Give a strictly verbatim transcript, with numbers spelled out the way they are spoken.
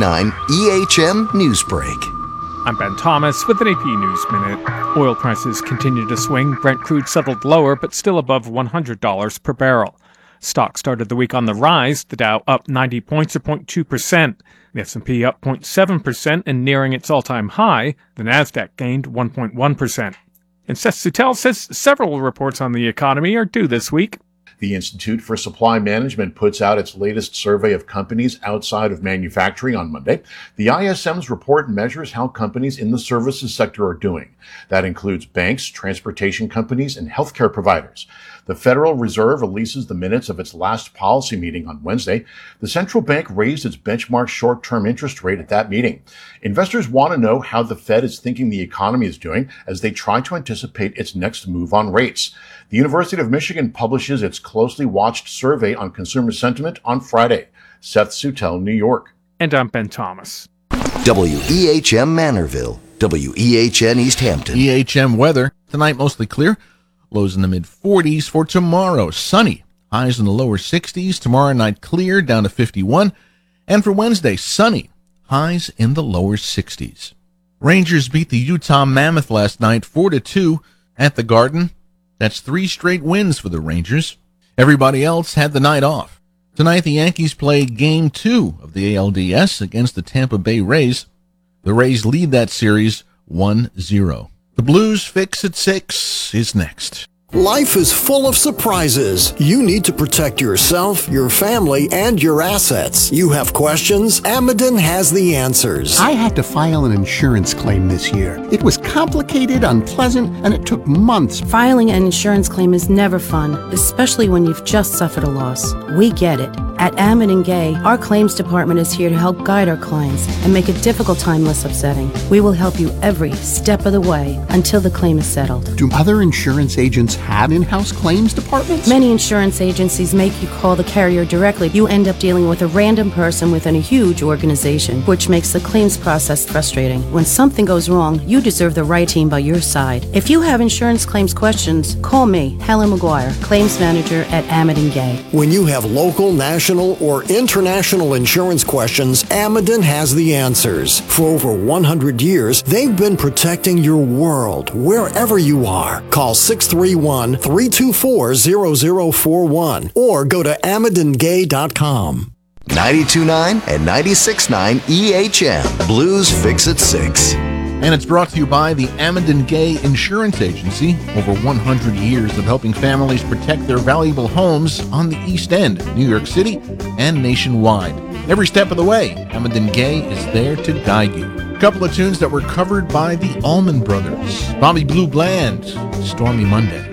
nine E H M Newsbreak. I'm Ben Thomas with an A P News Minute. Oil prices continue to swing. Brent crude settled lower, but still above one hundred dollars per barrel. Stock started the week on the rise, the Dow up ninety points or zero point two percent. The S and P up zero point seven percent and nearing its all-time high. The Nasdaq gained one point one percent. And Seth Soutel says several reports on the economy are due this week. The Institute for Supply Management puts out its latest survey of companies outside of manufacturing on Monday. The I S M's report measures how companies in the services sector are doing. That includes banks, transportation companies, and healthcare providers. The Federal Reserve releases the minutes of its last policy meeting on Wednesday. The central bank raised its benchmark short-term interest rate at that meeting. Investors want to know how the Fed is thinking the economy is doing as they try to anticipate its next move on rates. The University of Michigan publishes its closely watched survey on consumer sentiment on Friday. Seth Soutel, New York. And I'm Ben Thomas. W E H M Manorville. W E H N East Hampton. E H M weather. Tonight mostly clear. Lows in the mid forties. For tomorrow, sunny. Highs in the lower sixties. Tomorrow night clear, down to fifty-one. And for Wednesday, sunny. Highs in the lower sixties. Rangers beat the Utah Mammoth last night four to two at the Garden. That's three straight wins for the Rangers. Everybody else had the night off. Tonight, the Yankees play Game two of the A L D S against the Tampa Bay Rays. The Rays lead that series one zero. The Blues Fix at six is next. Life is full of surprises. You need to protect yourself, your family, and your assets. You have questions? Ameden has the answers. I had to file an insurance claim this year. It was complicated, unpleasant, and it took months. Filing an insurance claim is never fun, especially when you've just suffered a loss. We get it. At Ameden Gay, our claims department is here to help guide our clients and make a difficult time less upsetting. We will help you every step of the way until the claim is settled. Do other insurance agents have in-house claims departments? Many insurance agencies make you call the carrier directly. You end up dealing with a random person within a huge organization, which makes the claims process frustrating. When something goes wrong, you deserve the right team by your side. If you have insurance claims questions, call me, Helen McGuire, claims manager at Ameden Gay. When you have local, national, or international insurance questions, Ameden has the answers. For over one hundred years, they've been protecting your world, wherever you are. Call six three one, three two four, zero zero four one or go to ameden gay dot com. ninety-two point nine and ninety-six point nine E H M. Blues Fix at six. And it's brought to you by the Ameden Gay Insurance Agency. Over one hundred years of helping families protect their valuable homes on the East End, New York City, and nationwide. Every step of the way, Ameden Gay is there to guide you. A couple of tunes that were covered by the Allman Brothers. Bobby Blue Bland, Stormy Monday.